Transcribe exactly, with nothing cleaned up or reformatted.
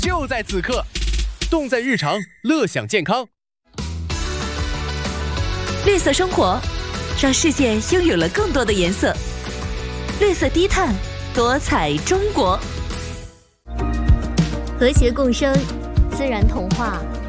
就在此刻，动在日常，乐享健康。 绿色生活，让世界拥有了更多的颜色。绿色低碳，多彩中国。 和谐共生，自然童话。